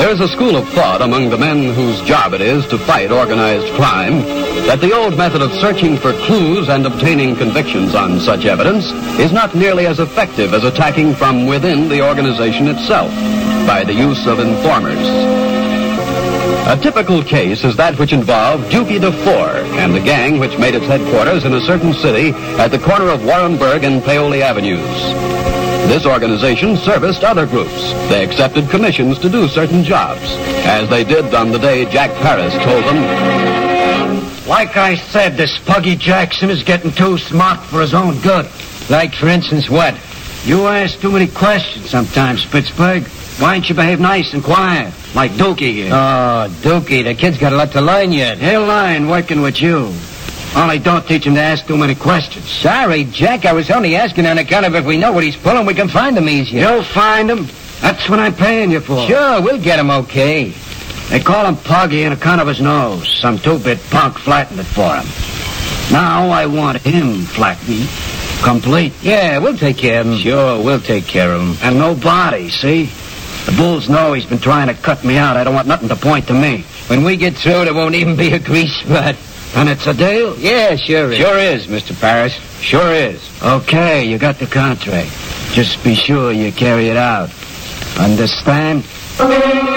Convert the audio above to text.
There's a school of thought among the men whose job it is to fight organized crime that the old method of searching for clues and obtaining convictions on such evidence is not nearly as effective as attacking from within the organization itself by the use of informers. A typical case is that which involved Dukey the Four and the gang which made its headquarters in a certain city at the corner of Warrenburg and Paoli Avenues. This organization serviced other groups. They accepted commissions to do certain jobs, as they did on the day Jack Paris told them. Like I said, this Puggy Jackson is getting too smart for his own good. Like, for instance, what? You ask too many questions sometimes, Pittsburgh. Why don't you behave nice and quiet, like Dukey here? Oh, Dukey, the kid's got a lot to learn yet. He'll learn working with you. Only don't teach him to ask too many questions. Sorry, Jack, I was only asking on account of if we know what he's pulling, we can find him easier. You'll find him. That's what I'm paying you for. Sure, we'll get him okay. They call him Puggy on account of his nose. Some two-bit punk flattened it for him. Now I want him flattened. Complete. Yeah, we'll take care of him. Sure, we'll take care of him. And no body, see? The bulls know he's been trying to cut me out. I don't want nothing to point to me. When we get through, there won't even be a grease spot. And it's a deal? Yeah, sure is. Sure is, Mr. Paris. Sure is. Okay, you got the contract. Just be sure you carry it out. Understand?